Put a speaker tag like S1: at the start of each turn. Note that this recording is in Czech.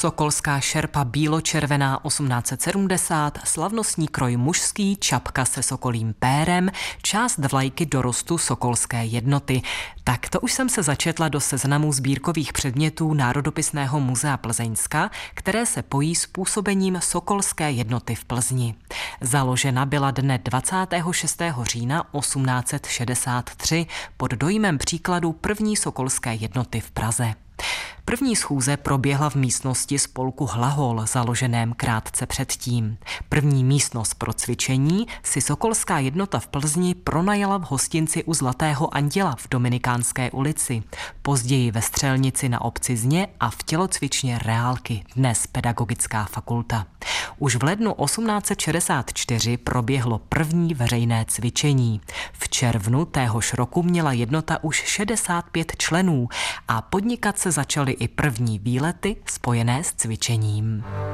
S1: Sokolská šerpa bíločervená 1870, slavnostní kroj mužský, čapka se sokolím pérem, část vlajky dorostu Sokolské jednoty. Tak to už jsem se začetla do seznamu sbírkových předmětů Národopisného muzea Plzeňska, které se pojí s působením Sokolské jednoty v Plzni. Založena byla dne 26. října 1863 pod dojmem příkladu první Sokolské jednoty v Praze. První schůze proběhla v místnosti spolku Hlahol, založeném krátce předtím. První místnost pro cvičení si Sokolská jednota v Plzni pronajala v hostinci u Zlatého anděla v Dominikánské ulici, později ve střelnici na Obcizně a v tělocvičně Reálky, dnes Pedagogická fakulta. Už v lednu 1864 proběhlo první veřejné cvičení. V červnu téhož roku měla jednota už 65 členů a podnikat se začaly i první výlety spojené s cvičením.